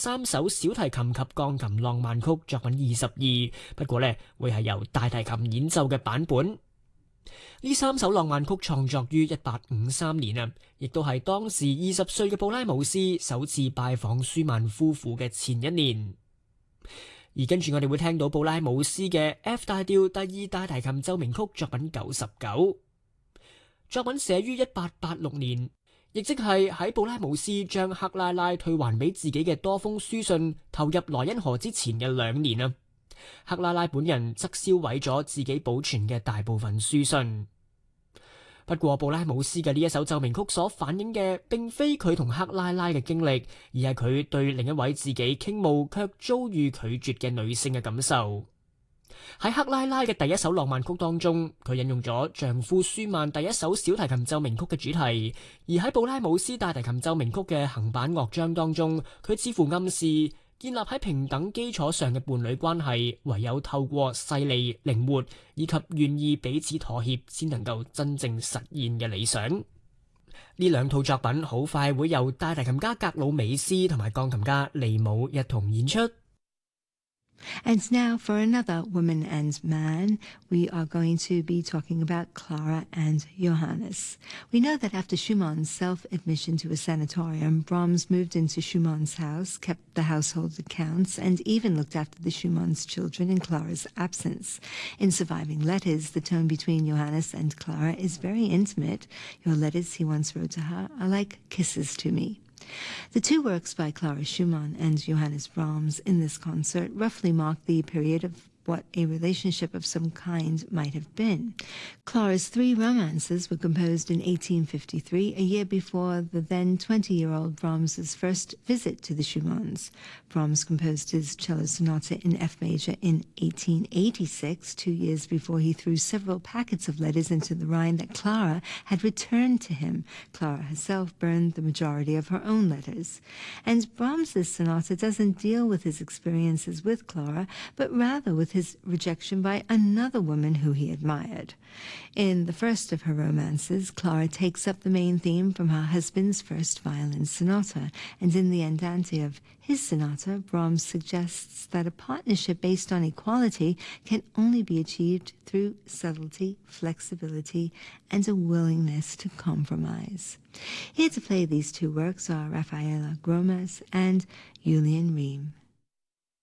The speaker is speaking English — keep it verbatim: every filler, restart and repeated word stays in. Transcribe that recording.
三首小提琴及鋼琴浪漫曲作品二十二，不過呢會係由大提琴演奏嘅版本。呢三首浪漫曲創作於一八五三年啊，亦都係當時二十歲嘅布拉姆斯首次拜訪舒曼夫婦嘅前一年。而跟住我哋會聽到布拉姆斯嘅 F 大調第二大提琴奏鳴曲作品九十九，作品寫於一八八六年，亦即係喺布拉姆斯將克拉拉退還俾自己嘅多封書信投入萊茵河之前嘅兩年啊。克拉拉本人則燒毀咗自己保存嘅大部分書信。不過布拉姆斯嘅呢一首奏鳴曲所反映嘅，並非佢同克拉拉嘅經歷，而係佢對另一位自己傾慕卻遭遇拒絕嘅女性嘅感受。喺克拉拉嘅第一首浪漫曲當中，佢引用咗丈夫舒曼第一首小提琴奏鳴曲嘅主題；而喺布拉姆斯大提琴奏鳴曲嘅行板樂章當中，佢似乎暗示建立喺平等基礎上嘅伴侶關係，唯有透過細膩、靈活以及願意彼此妥協，先能夠真正實現嘅理想。呢兩套作品好快會由大提琴家格魯美斯同埋鋼琴家利姆一同演出。 And now for another woman and man, we are going to be talking about Clara and Johannes. We know that after Schumann's self-admission to a sanatorium, Brahms moved into Schumann's house, kept the household accounts, and even looked after the Schumann's children in Clara's absence. In surviving letters, the tone between Johannes and Clara is very intimate. Your letters, he once wrote to her, are like kisses to me. The two works by Clara Schumann and Johannes Brahms in this concert roughly mark the period of what a relationship of some kind might have been. Clara's three romances were composed in eighteen fifty-three, a year before the then twenty-year-old Brahms's first visit to the Schumanns. Brahms composed his cello sonata in F major in eighteen eighty-six, two years before he threw several packets of letters into the Rhine that Clara had returned to him. Clara herself burned the majority of her own letters. And Brahms's sonata doesn't deal with his experiences with Clara, but rather with his rejection by another woman who he admired. In the first of her romances, Clara takes up the main theme from her husband's first violin sonata, and in the andante of his sonata, Brahms suggests that a partnership based on equality can only be achieved through subtlety, flexibility, and a willingness to compromise. Here to play these two works are Rafaela Gromas and Julian Ream.